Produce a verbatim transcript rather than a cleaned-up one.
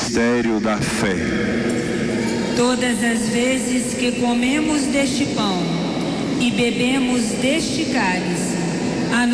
mistério da fé. Todas as vezes que comemos deste pão e bebemos deste cálice,